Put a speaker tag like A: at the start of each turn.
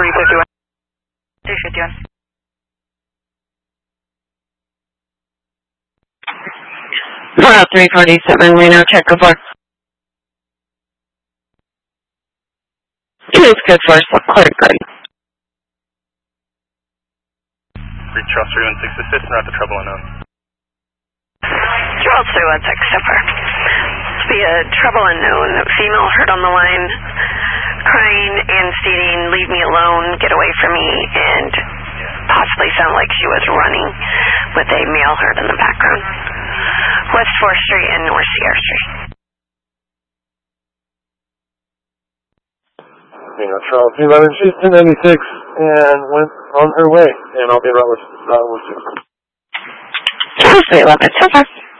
A: 351. 351.
B: Route 347, Reno, check over. It's good for us, clear, good.
C: Reach Charles 316, assist and route to trouble unknown.
D: Charles 316, so far. Via trouble unknown, female heard on the line, crying and stating, leave me alone, get away from me, and possibly sounded like she was running with a male heard in the background. West 4th Street and North Sierra Street.
E: Charles 11, she's 1096 and went on her way, and I'll be right with you.
B: Charles 11, so far.